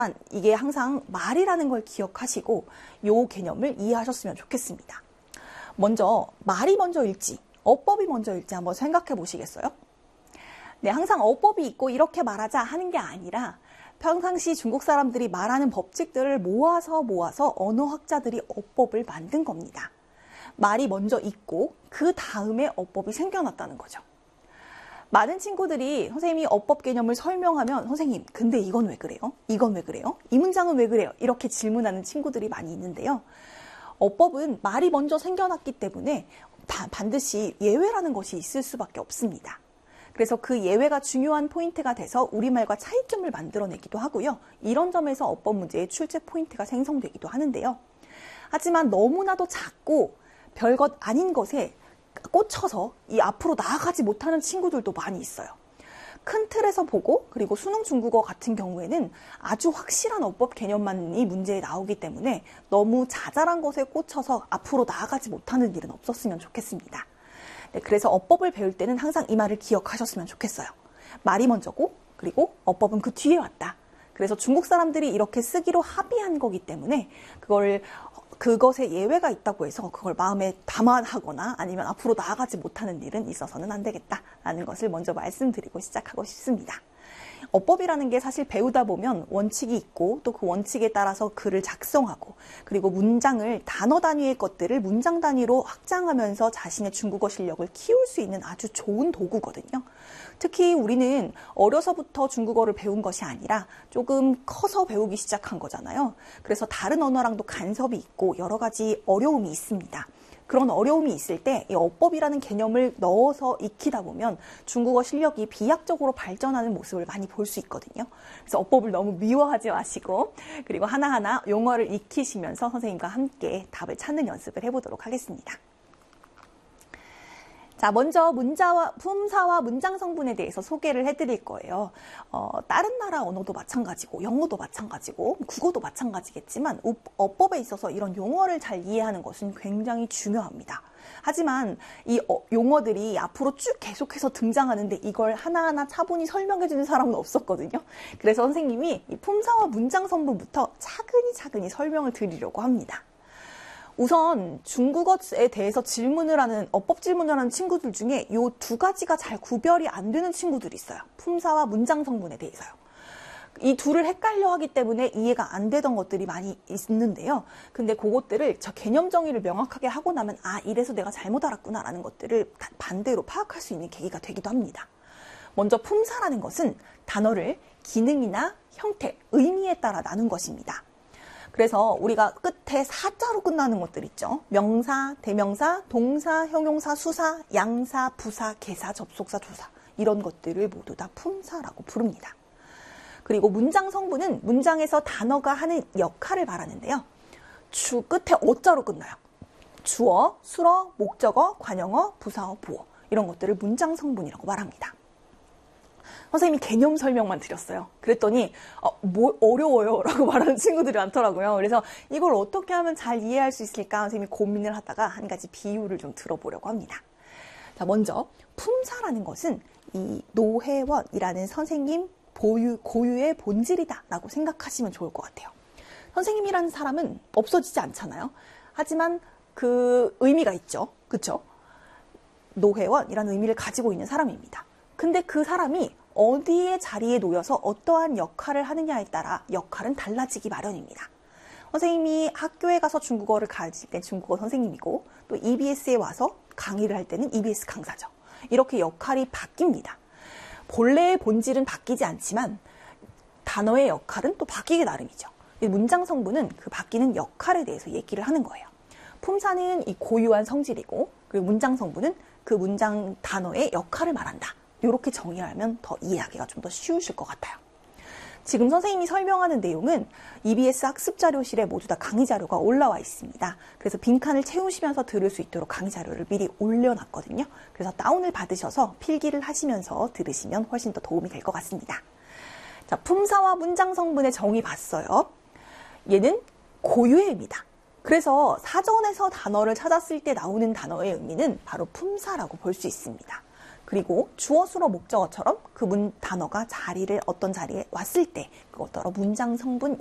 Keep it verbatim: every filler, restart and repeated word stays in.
이게 항상 말이라는 걸 기억하시고 요 개념을 이해하셨으면 좋겠습니다. 먼저 말이 먼저일지 어법이 먼저일지 한번 생각해 보시겠어요? 네, 항상 어법이 있고 이렇게 말하자 하는 게 아니라 평상시 중국 사람들이 말하는 법칙들을 모아서 모아서 언어학자들이 어법을 만든 겁니다. 말이 먼저 있고 그 다음에 어법이 생겨났다는 거죠. 많은 친구들이 선생님이 어법 개념을 설명하면 선생님 근데 이건 왜 그래요? 이건 왜 그래요? 이 문장은 왜 그래요? 이렇게 질문하는 친구들이 많이 있는데요. 어법은 말이 먼저 생겨났기 때문에 다 반드시 예외라는 것이 있을 수밖에 없습니다. 그래서 그 예외가 중요한 포인트가 돼서 우리말과 차이점을 만들어내기도 하고요. 이런 점에서 어법 문제의 출제 포인트가 생성되기도 하는데요. 하지만 너무나도 작고 별것 아닌 것에 꽂혀서 이 앞으로 나아가지 못하는 친구들도 많이 있어요. 큰 틀에서 보고 그리고 수능 중국어 같은 경우에는 아주 확실한 어법 개념만이 문제에 나오기 때문에 너무 자잘한 것에 꽂혀서 앞으로 나아가지 못하는 일은 없었으면 좋겠습니다. 네, 그래서 어법을 배울 때는 항상 이 말을 기억하셨으면 좋겠어요. 말이 먼저고 그리고 어법은 그 뒤에 왔다. 그래서 중국 사람들이 이렇게 쓰기로 합의한 거기 때문에 그걸 그것에 예외가 있다고 해서 그걸 마음에 담아하거나 아니면 앞으로 나아가지 못하는 일은 있어서는 안 되겠다라는 것을 먼저 말씀드리고 시작하고 싶습니다. 어법이라는 게 사실 배우다 보면 원칙이 있고 또 그 원칙에 따라서 글을 작성하고 그리고 문장을 단어 단위의 것들을 문장 단위로 확장하면서 자신의 중국어 실력을 키울 수 있는 아주 좋은 도구거든요. 특히 우리는 어려서부터 중국어를 배운 것이 아니라 조금 커서 배우기 시작한 거잖아요. 그래서 다른 언어랑도 간섭이 있고 여러 가지 어려움이 있습니다. 그런 어려움이 있을 때 이 어법이라는 개념을 넣어서 익히다 보면 중국어 실력이 비약적으로 발전하는 모습을 많이 볼 수 있거든요. 그래서 어법을 너무 미워하지 마시고 그리고 하나하나 용어를 익히시면서 선생님과 함께 답을 찾는 연습을 해보도록 하겠습니다. 자, 먼저 문자와 품사와 문장 성분에 대해서 소개를 해드릴 거예요. 어, 다른 나라 언어도 마찬가지고 영어도 마찬가지고 국어도 마찬가지겠지만 어법에 있어서 이런 용어를 잘 이해하는 것은 굉장히 중요합니다. 하지만 이 용어들이 앞으로 쭉 계속해서 등장하는데 이걸 하나하나 차분히 설명해주는 사람은 없었거든요. 그래서 선생님이 이 품사와 문장 성분부터 차근히 차근히 설명을 드리려고 합니다. 우선 중국어에 대해서 질문을 하는 어법 질문을 하는 친구들 중에 이 두 가지가 잘 구별이 안 되는 친구들이 있어요. 품사와 문장 성분에 대해서요. 이 둘을 헷갈려 하기 때문에 이해가 안 되던 것들이 많이 있는데요. 근데 그것들을 저 개념 정의를 명확하게 하고 나면 아 이래서 내가 잘못 알았구나 라는 것들을 반대로 파악할 수 있는 계기가 되기도 합니다. 먼저 품사라는 것은 단어를 기능이나 형태, 의미에 따라 나눈 것입니다. 그래서 우리가 끝에 사자로 끝나는 것들 있죠. 명사, 대명사, 동사, 형용사, 수사, 양사, 부사, 개사, 접속사, 조사 이런 것들을 모두 다 품사라고 부릅니다. 그리고 문장 성분은 문장에서 단어가 하는 역할을 말하는데요. 주 끝에 어자로 끝나요. 주어, 수어, 목적어, 관용어, 부사어, 보어 이런 것들을 문장 성분이라고 말합니다. 선생님이 개념 설명만 드렸어요. 그랬더니 어, 뭐 어려워요 라고 말하는 친구들이 많더라고요. 그래서 이걸 어떻게 하면 잘 이해할 수 있을까 선생님이 고민을 하다가 한 가지 비유를 좀 들어보려고 합니다. 자, 먼저 품사라는 것은 이 노회원이라는 선생님 보유, 고유의 본질이다 라고 생각하시면 좋을 것 같아요. 선생님이라는 사람은 없어지지 않잖아요. 하지만 그 의미가 있죠. 그렇죠? 노회원이라는 의미를 가지고 있는 사람입니다. 근데 그 사람이 어디에 자리에 놓여서 어떠한 역할을 하느냐에 따라 역할은 달라지기 마련입니다. 선생님이 학교에 가서 중국어를 가르칠 때 중국어 선생님이고 또 이비에스에 와서 강의를 할 때는 이비에스 강사죠. 이렇게 역할이 바뀝니다. 본래의 본질은 바뀌지 않지만 단어의 역할은 또 바뀌기 나름이죠. 문장 성분은 그 바뀌는 역할에 대해서 얘기를 하는 거예요. 품사는 이 고유한 성질이고 그리고 문장 성분은 그 문장 단어의 역할을 말한다. 이렇게 정의하면 더 이해하기가 좀 더 쉬우실 것 같아요. 지금 선생님이 설명하는 내용은 이비에스 학습자료실에 모두 다 강의 자료가 올라와 있습니다. 그래서 빈칸을 채우시면서 들을 수 있도록 강의 자료를 미리 올려놨거든요. 그래서 다운을 받으셔서 필기를 하시면서 들으시면 훨씬 더 도움이 될 것 같습니다. 자, 품사와 문장 성분의 정의 봤어요. 얘는 고유의 의미다. 그래서 사전에서 단어를 찾았을 때 나오는 단어의 의미는 바로 품사라고 볼 수 있습니다. 그리고 주어, 수로, 목적어처럼 그 문, 단어가 자리를 어떤 자리에 왔을 때 그것더러 문장 성분